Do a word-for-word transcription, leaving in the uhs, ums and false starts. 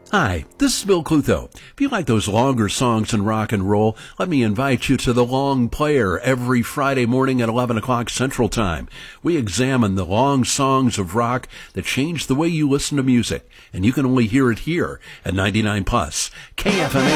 Hi, this is Bill Clutho. If you like those longer songs in rock and roll, let me invite you to The Long Player every Friday morning at eleven o'clock Central Time. We examine the long songs of rock that change the way you listen to music, and you can only hear it here at ninety-nine plus K F M A